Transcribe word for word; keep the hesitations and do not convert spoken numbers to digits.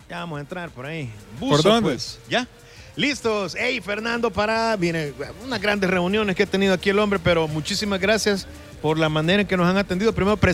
Ya vamos a entrar por ahí. ¿Por Buzo, dónde? pues. ¿Ya? Listos. Hey, Fernando Pará. Viene unas grandes reuniones que ha tenido aquí el hombre, pero muchísimas gracias por la manera en que nos han atendido. Primero,